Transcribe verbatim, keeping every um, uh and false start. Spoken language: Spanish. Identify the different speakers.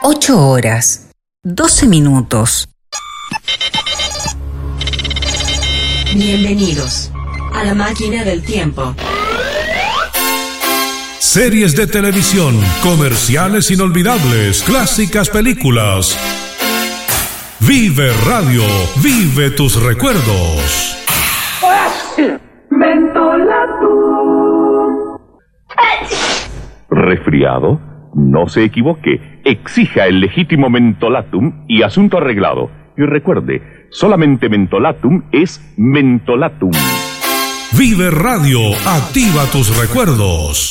Speaker 1: ocho horas, doce minutos.
Speaker 2: Bienvenidos a la máquina del tiempo.
Speaker 3: Series de televisión, comerciales inolvidables, clásicas películas. Vive Radio, vive tus recuerdos.
Speaker 4: Mentolatum.
Speaker 5: ¿Resfriado? No se equivoque. Exija el legítimo Mentolatum y asunto arreglado. Y recuerde, solamente Mentolatum es Mentolatum.
Speaker 3: Vive Radio, activa tus recuerdos.